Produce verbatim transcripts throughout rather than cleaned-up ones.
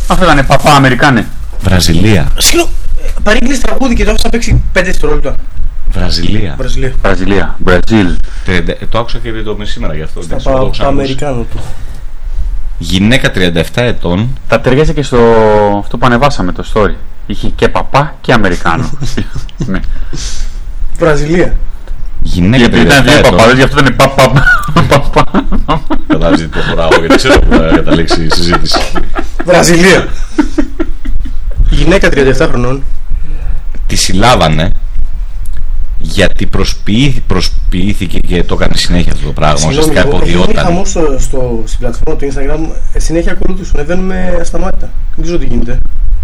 Αυτό ήταν παπά Αμερικάνε. Βραζιλία. Συγγνώμη. Παρήγγειλες τραγούδι και το άφησα να παίξει πέντε δευτερόλεπτα. Βραζιλία. Βραζιλία. Βραζιλία. Μπραζίλ. Το άκουσα και το μεσήμερα γι' αυτό. Στα πα, πα Αμερικάνο του. Γυναίκα τριάντα επτά ετών. Τα ταιριάζει και στο αυτό που ανεβάσαμε το story. Είχε και παπά και Αμερικάνο. Ναι. Βραζιλία. Γυναίκα τριάντα επτά ετών. Παπάδες, γι' αυτό ήταν παπά. Κατάλαβε τι το φοράω, γιατί ξέρω που θα καταλήξει η συζήτηση. Βραζιλία. Γυναίκα τριάντα επτά χρονών. Τη συλλάβανε γιατί προσποιήθη, προσποιήθηκε και το έκανε συνέχεια αυτό το πράγμα. Ουσιαστικά υποδιόταν. Είχα χαμό στο, στο, στην πλατφόρμα του Instagram, συνέχεια ακολούθησαν, ανεβαίνουμε ασταμάτητα. Δεν ξέρω τι γίνεται.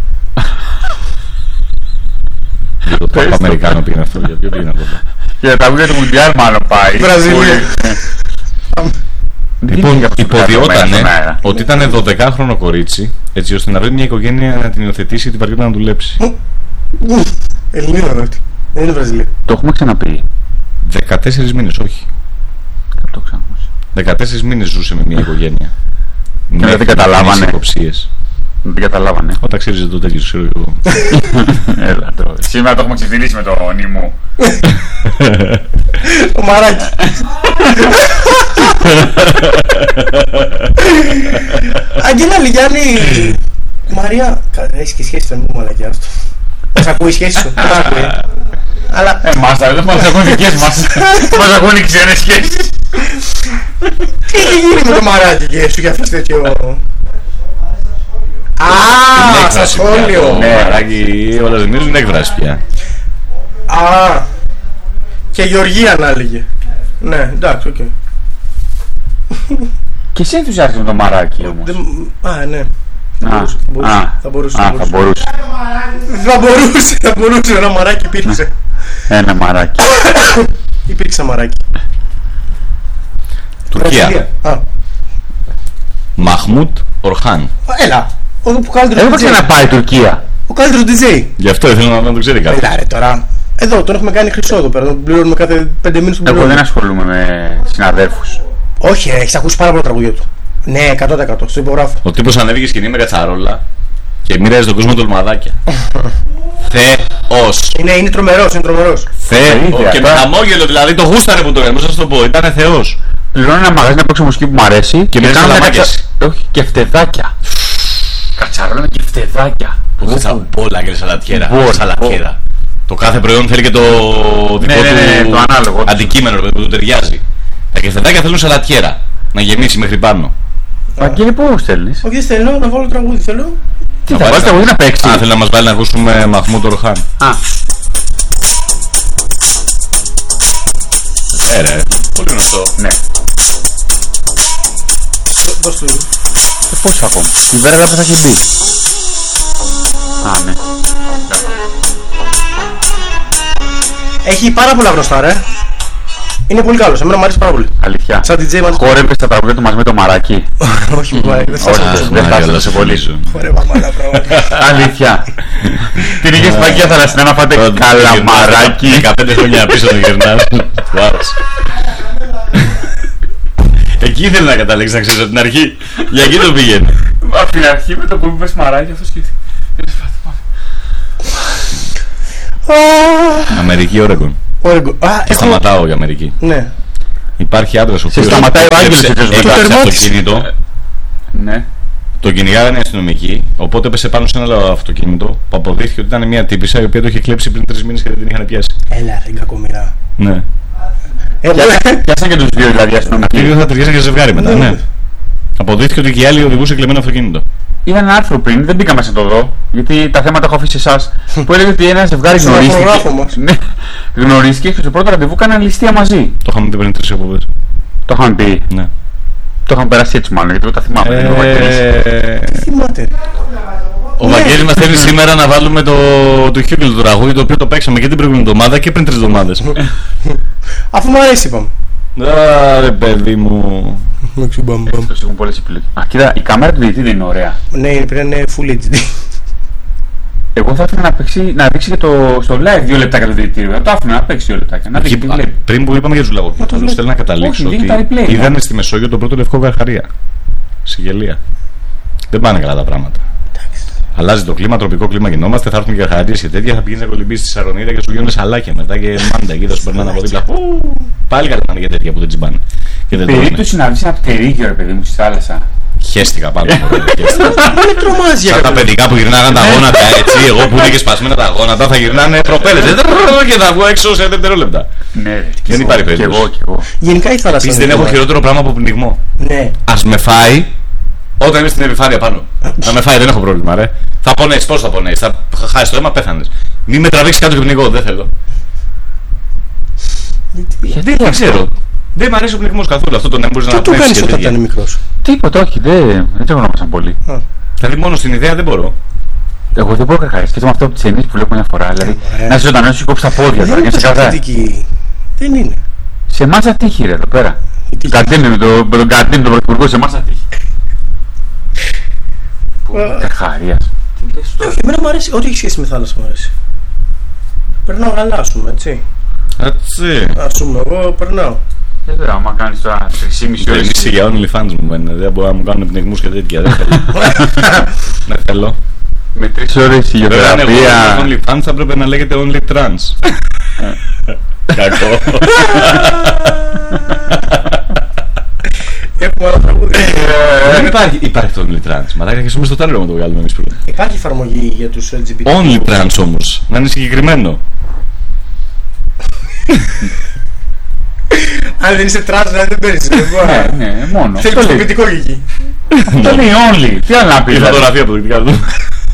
Για το Παπα Αμερικάνο πήγαινε αυτό, για ποιο πήγαινε αυτό. Για τα βουλία του Μουντιάλ μάλλον πάει. Βραζιλία. Λοιπόν, υποδιότανε ότι ήταν δωδεκάχρονο κορίτσι, έτσι ώστε να βρει μια οικογένεια να την υιοθετήσει γιατί βαριόταν να δουλέψει. Ελληνίδα αυτή. Δεν είναι Βραζιλία. Το έχουμε ξαναπεί. δεκατέσσερις μήνες, όχι. Το ξανακούσει. δεκατέσσερις μήνες ζούσε με μια οικογένεια. Και δεν καταλάβανε. Δεν καταλάβανε. Όταν ξέρεις δεν το τέλειωσε, ξέρω εγώ. Έλα τώρα. Σήμερα το έχουμε ξεφτυλίσει με το νήμο. Το μαράκι. Αγγέλα Λιγιάννη. Μαρία, έχεις και σχέση με το μαλακιά αυτό. Μας ακούει η σχέση σου. Μας ακούει. Αλλά εμάς δεν μας ακούν δικές μας. Μας ακούν οι ξένες σχέσεις. τι έχει γίνει με το μαράκι και σου για αυτές τέτοιο. Α, στα σχόλιο. Ναι, μαράκι, όλα δημιουργούν είναι έκφραση πια. Α, και Γεωργία να έλεγε. Ναι, εντάξει, οκ. Και εσύ ενθουσιάζεσαι με το μαράκι όμως. Α, ναι. Α, θα μπορούσε. Α, θα μπορούσε. Θα μπορούσε, θα μπορούσε. Ένα μαράκι υπήρξε. Ένα μαράκι. Υπήρξε μαράκι. Τουρκία. Μαχμούτ Ορχάν. Έλα. Ο καλύτερος δεν έπρεπε να πάει η Τουρκία. Ο καλύτερος ντι τζέι. Γι' αυτό ήθελα να το ξέρει κάποιος. Έλα ρε τώρα. Εδώ τον έχουμε κάνει χρυσό εδώ πέρα. Τον πληρώνουμε κάθε πέντε μήνες. Εγώ δεν ασχολούμαι με συναδέλφους. Όχι, έχεις ακούσει πάρα πολλά τραγούδια του. Ναι, εκατό τοις εκατό. Στο υπογράφω. Ο τύπος ανέβηκε σκηνή με κατσαρόλα και μοίραζε τον κόσμο τολμαδάκια. Θεός. Είναι, είναι τρομερός, είναι τρομερός. Θεός. Και με χαμόγελο δηλαδή το γούσταρε που το έκανε, σας το πω. Ήτανε Θεός. Πληρώνω ένα μαγαζί να παίξω μουσική που μου αρέσει και με κάνω κατσαρόλες. Όχι, και φτεδάκια. Κατσαρόλα και φτεδάκια. Μπόλα και σαλατιέρα. Σαλατιέρα. Το κάθε προϊόν θέλει και το δικό του αντικείμενο που του ταιριάζει. Τα κεφτεδάκια θέλουν σαλατιέρα. Να γεμίσει μέχρι πάνω. Βαγγέλη, πού στέλνεις? Όχι, δεν θέλω να βάλω τραγούδι, θέλω. Τι θα βάλεις τραγούδι να παίξει? Α, θέλει να μας βάλει να ακούσουμε Μαχμούτ Ορχάν. Α. Ε, ρε, πολύ γνωστό. Ναι. Δώσ' του. Πώς ακόμα? Η Βέρα που θα έχει μπει. Α, ναι. Έχει πάρα πολλά γνωστά, ρε. Είναι πολύ καλός, εμένα μου αρέσει πάρα πολύ. Αλήθεια. Σαν ντι τζέι μας. Χόρευες τα τραγούδια του μαζί με το μαράκι? Όχι, μου πάει. Δεν θα σε πολύ. Χόρευα μάλλα πράγματα. Αλήθεια. Την είχες πάει και θαλασσινά να φάτε καλαμαράκι. δεκαπέντε χρόνια πίσω το γυρνάς. Του άρεσε. Εκεί ήθελε να καταλήξει, να ξέρεις από την αρχή. Για εκεί το πήγαινε. Από την αρχή με το που είπες μαράκι αυτό σκέφτηκε. Αμερική, Όρεγκον. Και σταματάω για Αμερική. Ναι. Υπάρχει άντρας ο οποίος σταματάει ο Άγγελος έκλεψε αυτοκίνητο. Ναι. Το κυνηγάγανε οι αστυνομικοί, οπότε έπεσε πάνω σε ένα άλλο αυτοκίνητο που αποδείχθηκε ότι ήταν μια τύπισσα η οποία το είχε κλέψει πριν τρεις μήνες και δεν την είχαν πιάσει. Έλα ρε κακομοίρα. Ναι. Πιάσαν και τους δύο δηλαδή αστυνομικοί. Αυτοί δύο θα ταιριάζαν και ζευγάρι μετά, ναι. Αποδείχθηκε ότι και οι άλλοι οδηγούσε κλεμμένο αυτοκίνητο. Είδα ένα άρθρο πριν, δεν μπήκα μέσα να το δω, γιατί τα θέματα έχω αφήσει εσάς, που έλεγε ότι ένα ζευγάρι γνωρίστηκε. Ναι, γνωρίστηκε και στο πρώτο ραντεβού κάναν ληστεία μαζί. Το είχαμε πει πριν τρεις εκπομπές. Το είχαμε πει. Ναι. Το είχαμε περάσει έτσι μάλλον, γιατί εγώ τα θυμάμαι. Τι θυμάται? Ο Βαγγέλης μας θέλει σήμερα να βάλουμε το Χιούκλ του τραγούδι, το οποίο το παίξαμε και την προηγούμενη εβδομάδα και πριν τρεις εβδομάδες. Αφού μου αρέσει είπαμε. Άρε παιδί μου. Εκτός έχουν πολλές επιλογές. Α, κοίτα, η κάμερα του διαιτητή δεν είναι ωραία. Ναι, πρέπει να είναι Full έιτς ντι. Εγώ θα ήθελα να, παίξει, να δείξει και το, στο live δύο λεπτάκια το διαιτητήριο. Θα το άφηνα να παίξει δύο λεπτάκια. Να δείξει τι βλέπει. Πριν που είπαμε για τους λαγοπλούτους, θέλω να καταλήξω Όχι, ότι είδανε στη Μεσόγειο τον πρώτο λευκό Γαρχαρία. Συγγελία. Δεν πάνε καλά τα πράγματα. Αλλάζει το κλίμα, τροπικό κλίμα γινόμαστε, θα έρθουν και χαρίες και τέτοια. Θα πηγαίνει να κολυμπήσει στη Σαρονίδα και σου γίνονται σαλάκια μετά και μάντα εκεί θα σου περνάνε από δίπλα. Πάλι καλά να είναι για τέτοια που δεν τσιμπάνε. Περίπτωση να βρει ένα πτερίγιο, ρε παιδί μου, στη θάλασσα. Χαίστηκα πάνω. Δεν τρομάζει. Σαν τα παιδικά που γυρνάγαν τα γόνατα έτσι, εγώ που είναι και σπασμένα τα γόνατα θα γυρνάνε προπέλες. Και θα βγω έξω σε δευτερόλεπτα. Ναι, δεν υπάρχει περίπτωση. Γενικά η θάλασσα. Δεν έχω χειρότερο πράγμα από πνιγμό. Ναι. Ας με φάει όταν είμαι στην επιφάνεια πάνω. Να με φάει, δεν έχω πρόβλημα, ρε. Θα πονέσει, πώς θα πονέσει. Θα χάσει το αίμα, πέθανες. Μη με τραβήξει κάτω και πνιγώ, δεν θέλω. Γιατί δεν ξέρω. Δεν μ' αρέσει ο πνιγμός καθόλου. Αυτό το να μπορείς να πνίξεις. Τι το κάνεις όταν ήταν μικρός? Τίποτα, όχι, δεν γνώμασαν πολύ. Δηλαδή μόνο στην ιδέα δεν μπορώ. Εγώ δεν μπορώ να σκέφτομαι αυτό από τις ταινίες που βλέπω μια φορά. Δηλαδή να είσαι ζωντανός και κόψεις τα πόδια τώρα και σε καφέ. Δεν είναι. Σε εμάς ατύχει ρε εδώ πέρα. Κατίνε με τον Κατίνε τον πρωθυπουργό, σε εμάς ατύχει. Καρχαρίας. Όχι, εμένα μου αρέσει, ό,τι έχει σχέση με θάλασσα μου αρέσει. Περνάω καλά, ας πούμε, έτσι. Έτσι. Ας πούμε, εγώ περνάω. Δεν ξέρω, άμα κάνεις τώρα τρεις και μισή ώρες. Δεν είσαι για OnlyFans μου, δεν μπορώ να μου κάνουν πνιγμούς και τέτοια, δεν θέλω. Δεν θέλω. Με τρεις ώρες ηλιοθεραπεία. Αν εγώ OnlyFans θα πρέπει να λέγεται Only Trans. Κακό. Έχουμε άλλα τραγούδια. Δεν υπάρχει, υπάρχει το Only Trans. Μαλάκα και στο τέλος να το βγάλουμε εμείς πρώτα. Υπάρχει εφαρμογή για τους ελ τζι μπι τι. Only Trans όμως, να είναι συγκεκριμένο. Αν δεν είσαι τρανς, δεν παίρνεις. Ναι, ναι, μόνο. Θέλει το ποιητικό εκεί. Αυτό λέει only. Τι άλλο να πει. Η φωτογραφία από το δικά του.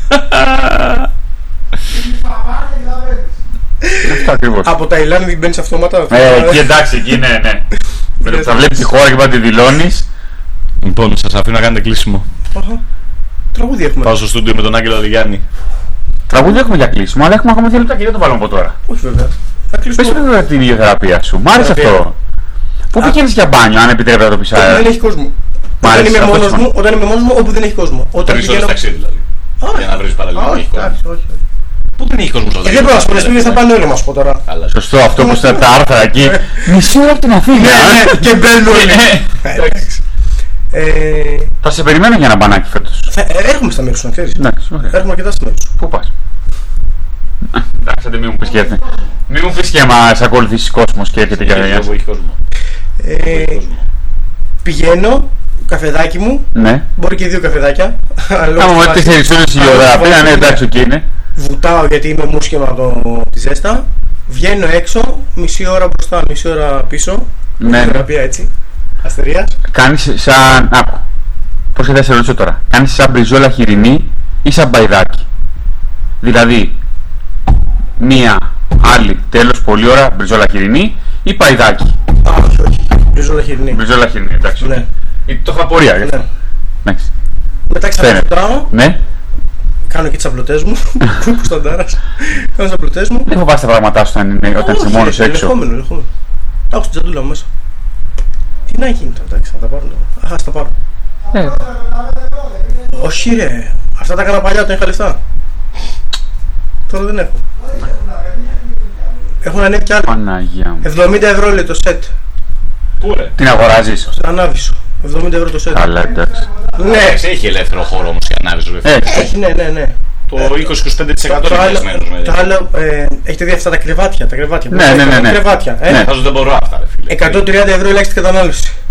Αυτό ακριβώς. Από Ταϊλάνδη μπαίνεις αυτόματα. Ε, εκεί εντάξει, εκεί ναι, ναι. Θα βλέπεις τη χώρα και πάντα τη δηλώνεις. Λοιπόν, σας αφήνω να κάνετε κλείσιμο. Τραγούδι έχουμε. Πάω στο στούντιο με τον Άγγελο Λιγιάννη. Τραγούδι έχουμε για κλείσιμο, αλλά έχουμε ακόμα δύο λεπτά και δεν το βάλουμε από τώρα. Όχι βέβαια. Πες μου βέβαια την ηλιοθεραπεία σου. Μ' άρεσε αυτό. Πού πηγαίνεις για μπάνιο, αν επιτρέπεται να το πεις. Όταν δεν έχει κόσμο. Όταν είμαι μόνος μου, όταν είμαι μόνος μου, όπου δεν έχει κόσμο. Τρεις ώρες ταξίδι δηλαδή. Για να βρεις παραλίγο. Πού δεν έχει κόσμο στο δεν μπορώ να σου πω, θα πάνε όλοι μας πω τώρα. Σωστό, αυτό που στα τα άρθρα εκεί. Μισή ώρα από την Αθήνα. Και μπαίνουν όλοι. Θα σε περιμένω για ένα μπανάκι φέτος. Έρχομαι στα μέρους σου, να ξέρεις. Έρχομαι αρκετά στα μέρους σου. Πού πας? Εντάξει, μην μου πεις και έρθει. Μην μου πεις και μας ακολουθήσεις κόσμος και έρχεται για δουλειά. Πηγαίνω, καφεδάκι μου. Ναι. Μπορεί και δύο καφεδάκια. Άμα μου έρθει τέσσερις ώρες η ηλιοθεραπεία, ναι, εντάξει, εκεί είναι. Βουτάω γιατί είμαι μουσκεμα από τη ζέστα. Βγαίνω έξω, μισή ώρα μπροστά, μισή ώρα πίσω. Ναι. Θεραπεία έτσι. Αστερίας. Κάνεις σαν. Άκου. Πώς θα σε ρωτήσω τώρα. Κάνεις σαν μπριζόλα χοιρινή ή σαν μπαϊδάκι. Δηλαδή, μία, άλλη, τέλος, πολλή ώρα, μπριζόλα χοιρινή ή παϊδάκι. Α, όχι, όχι. Μπριζόλα χοιρινή. Μπριζόλα χοιρινή, εντάξει. Ναι. Το είχα απορία, γι' αυτό. Εντάξει. Μετά ξαναβουτάω. Ναι. Κάνω και τις απλωτές μου. Κούπου σταντάρας. Κάνω τις απλωτές μου. Δεν φοβάσαι τα πράγματά σου όταν είσαι μόνος έξω. Ελεγχόμενο, ελεγχόμενο. Έχω στην τζαντούλα μου μέσα. Τι να γίνει τώρα, εντάξει, θα τα πάρω. Αχ, ας τα πάρω. Ε. Όχι ρε, αυτά τα έκανα παλιά όταν είχα λεφτά. Τώρα δεν έχω. Έχουν ανέβει κι άλλα. Παναγία μου. εβδομήντα ευρώ λέει το σετ. Πού ρε? Την αγοράζεις? Στην Ανάβησο. εβδομήντα ευρώ το σετ. Καλά, εντάξει. Ναι. Έχει ελεύθερο χώρο όμως η Ανάβησο. Έχει, ναι, ναι, ναι. Το είκοσι με είκοσι πέντε τοις εκατό είναι κλεισμένος με. Το άλλο, έχετε δει αυτά τα κρεβάτια. Τα κρεβάτια. Ναι, ναι, ναι. Κρεβάτια. Ναι, θα σου δεν μπορώ αυτά ρε φίλε. εκατόν τριάντα ευρώ ελάχιστη κατανάλωση.